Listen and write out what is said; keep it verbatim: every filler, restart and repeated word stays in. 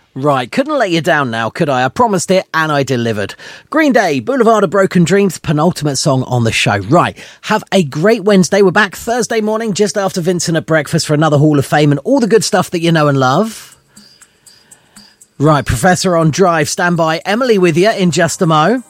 Right, couldn't let you down now, could I? I promised it and I delivered. Green Day, Boulevard of Broken Dreams, penultimate song on the show. Right, have a great Wednesday. We're back Thursday morning just after Vincent at breakfast for another Hall of Fame and all the good stuff that you know and love. Right, Professor on Drive, stand by. Emily with you in just a mo.